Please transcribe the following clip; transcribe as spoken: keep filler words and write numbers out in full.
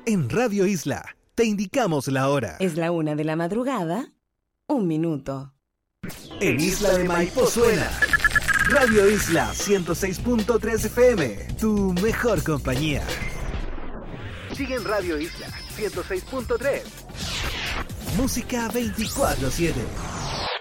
En Radio Isla te indicamos la hora. Es la una de la madrugada, un minuto. En Isla de Maipo suena Radio Isla ciento seis punto tres F M, tu mejor compañía. Sigue en Radio Isla ciento seis punto tres. Música veinticuatro siete.